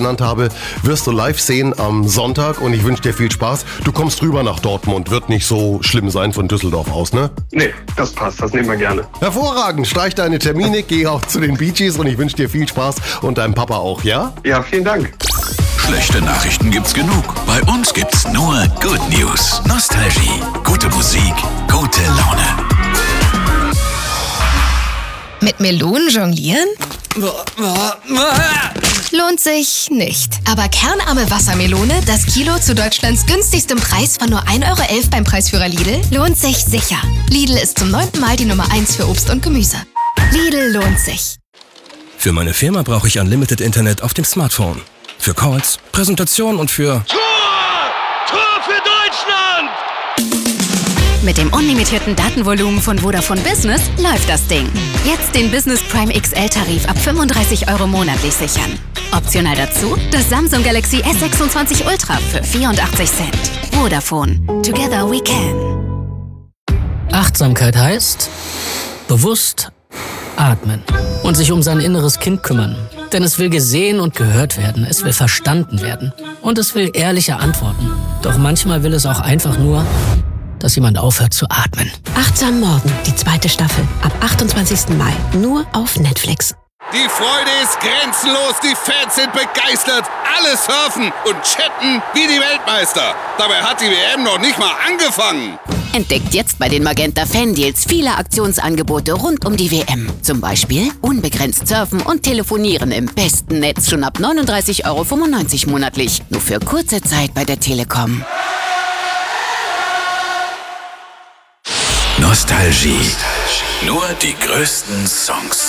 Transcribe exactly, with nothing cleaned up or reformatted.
genannt habe, wirst du live sehen am Sonntag und ich wünsche dir viel Spaß. Du kommst rüber nach Dortmund, wird nicht so schlimm sein von Düsseldorf aus, ne? Nee, das passt, das nehmen wir gerne. Hervorragend, streich deine Termine, geh auch zu den Bee Gees und ich wünsche dir viel Spaß und deinem Papa auch, ja? Ja, vielen Dank. Schlechte Nachrichten gibt's genug. Bei uns gibt's nur Good News. Nostalgie, gute Musik, gute Laune. Mit Melonen jonglieren? Lohnt sich nicht. Aber kernarme Wassermelone, das Kilo zu Deutschlands günstigstem Preis von nur ein Euro elf beim Preisführer Lidl, lohnt sich sicher. Lidl ist zum neunten Mal die Nummer eins für Obst und Gemüse. Lidl lohnt sich. Für meine Firma brauche ich Unlimited Internet auf dem Smartphone. Für Calls, Präsentationen und für... Tor! Tor für Deutschland! Mit dem unlimitierten Datenvolumen von Vodafone Business läuft das Ding. Jetzt den Business Prime X L-Tarif ab fünfunddreißig Euro monatlich sichern. Optional dazu das Samsung Galaxy S sechsundzwanzig Ultra für vierundachtzig Cent. Vodafone. Together we can. Achtsamkeit heißt bewusst atmen und sich um sein inneres Kind kümmern. Denn es will gesehen und gehört werden, es will verstanden werden und es will ehrliche Antworten. Doch manchmal will es auch einfach nur, dass jemand aufhört zu atmen. Achtsam Morgen, die zweite Staffel, ab achtundzwanzigsten Mai, nur auf Netflix. Die Freude ist grenzenlos, die Fans sind begeistert, alle surfen und chatten wie die Weltmeister. Dabei hat die W M noch nicht mal angefangen. Entdeckt jetzt bei den Magenta Fan Deals viele Aktionsangebote rund um die W M. Zum Beispiel unbegrenzt surfen und telefonieren im besten Netz schon ab neununddreißig Euro fünfundneunzig monatlich. Nur für kurze Zeit bei der Telekom. Nostalgie. Nur die größten Songs.